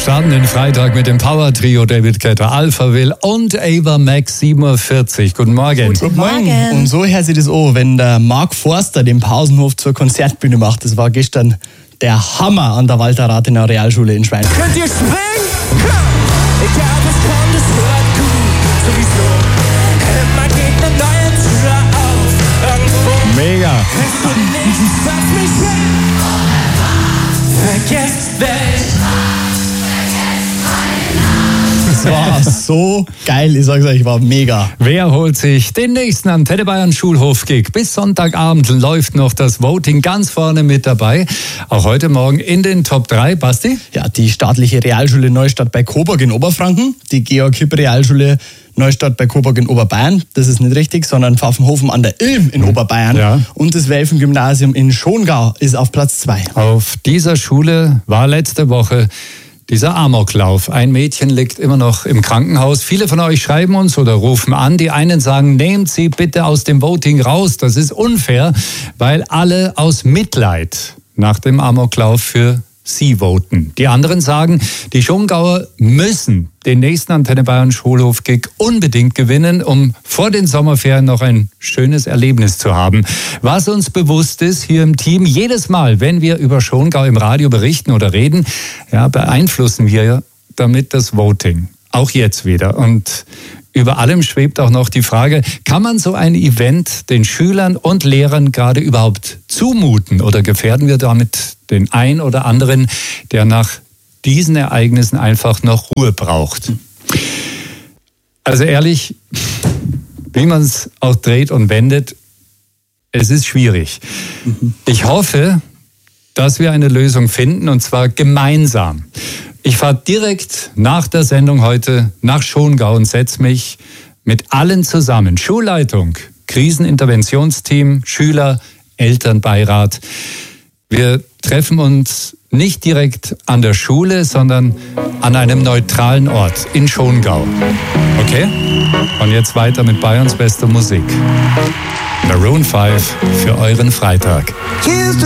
starten den Freitag mit dem Power-Trio David Guetta, Alphaville und Ava Max 47. Guten Morgen. Guten Morgen. Und so hört sich das an, wenn der Mark Forster den Pausenhof zur Konzertbühne macht. Das war gestern der Hammer an der Walter Rathenau Realschule in Schweinfurt. Könnt ihr springen? Egal was kommt, es wird gut. Sowieso. Immer geht eine neue Tür auf. Irgendwo. Mega. Es gibt nichts, was mich hält. Vergesst Welt. Das war so geil, ich sag's euch, war mega. Wer holt sich den nächsten Antenne Bayern Schulhof-Gig? Bis Sonntagabend läuft noch das Voting ganz vorne mit dabei. Auch heute Morgen in den Top 3. Basti? Ja, die staatliche Realschule Neustadt bei Coburg in Oberfranken, die Georg-Hipp-Realschule Neustadt bei Coburg in Oberbayern, das ist nicht richtig, sondern Pfaffenhofen an der Ilm in Oberbayern. Ja. Und das Welfen-Gymnasium in Schongau ist auf Platz 2. Auf dieser Schule war letzte Woche dieser Amoklauf. Ein Mädchen liegt immer noch im Krankenhaus. Viele von euch schreiben uns oder rufen an. Die einen sagen, nehmt sie bitte aus dem Voting raus. Das ist unfair, weil alle aus Mitleid nach dem Amoklauf für sie voten. Die anderen sagen, die Schongauer müssen den nächsten Antenne Bayern Schulhof-Gig unbedingt gewinnen, um vor den Sommerferien noch ein schönes Erlebnis zu haben. Was uns bewusst ist hier im Team, jedes Mal, wenn wir über Schongau im Radio berichten oder reden, ja, beeinflussen wir damit das Voting. Auch jetzt wieder. Und über allem schwebt auch noch die Frage, kann man so ein Event den Schülern und Lehrern gerade überhaupt zumuten oder gefährden wir damit den einen oder anderen, der nach diesen Ereignissen einfach noch Ruhe braucht? Also ehrlich, wie man es auch dreht und wendet, es ist schwierig. Ich hoffe, dass wir eine Lösung finden und zwar gemeinsam. Ich fahre direkt nach der Sendung heute nach Schongau und setze mich mit allen zusammen. Schulleitung, Kriseninterventionsteam, Schüler, Elternbeirat. Wir treffen uns nicht direkt an der Schule, sondern an einem neutralen Ort in Schongau. Okay? Und jetzt weiter mit Bayerns bester Musik. Maroon 5 für euren Freitag.